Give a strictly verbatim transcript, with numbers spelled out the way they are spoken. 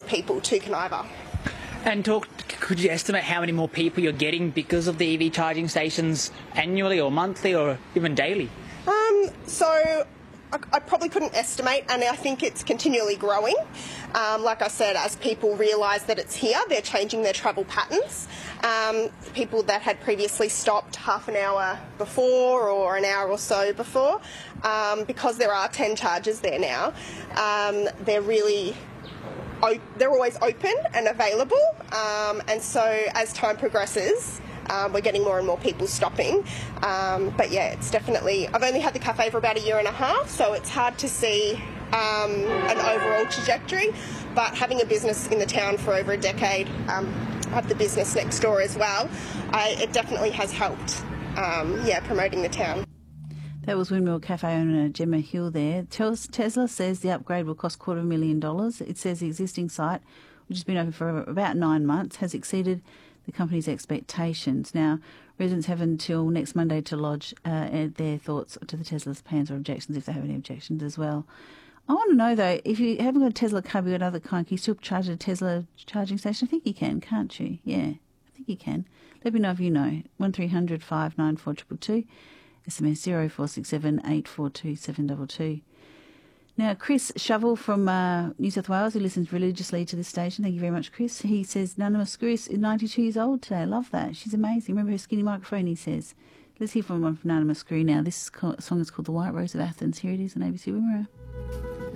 people to Kaniva. And talk, could you estimate how many more people you're getting because of the E V charging stations annually or monthly or even daily? Um, so I, I probably couldn't estimate, and I think it's continually growing. Um, like I said, as people realise that it's here, they're changing their travel patterns. Um, people that had previously stopped half an hour before or an hour or so before, um, because there are ten charges there now, um, they're really they're always open and available, um, and so as time progresses, Um, we're getting more and more people stopping. Um, but yeah, it's definitely, I've only had the cafe for about a year and a half, so it's hard to see um, an overall trajectory. But having a business in the town for over a decade, um, I have the business next door as well, I, it definitely has helped, um, yeah, promoting the town. That was Windmill Cafe owner Gemma Hill there. Tesla says the upgrade will cost quarter of a million dollars. It says the existing site, which has been open for about nine months, has exceeded the company's expectations. Now, residents have until next Monday to lodge uh, their thoughts to the Tesla's plans or objections, if they have any objections as well. I want to know, though, if you haven't got a Tesla car, but you've got another car, can you still charge at a Tesla charging station? I think you can, can't you? Yeah, I think you can. Let me know if you know. one three hundred five nine four two two two, S M S zero four six seven eight four two seven two two. Now, Chris Shovel from uh, New South Wales, who listens religiously to this station, thank you very much, Chris. He says, Nana Muscuri is ninety-two years old today. I love that. She's amazing. Remember her skinny microphone, he says. Let's hear from one from Nana Muscuri now. This song is called The White Rose of Athens. Here it is on A B C Wimmera.